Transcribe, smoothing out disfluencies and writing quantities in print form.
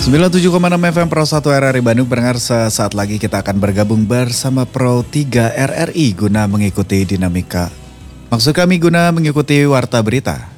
97,6 FM Pro 1 RRI Bandung pendengar, sesaat lagi kita akan bergabung bersama Pro 3 RRI guna mengikuti dinamika. Maksud kami guna mengikuti warta berita.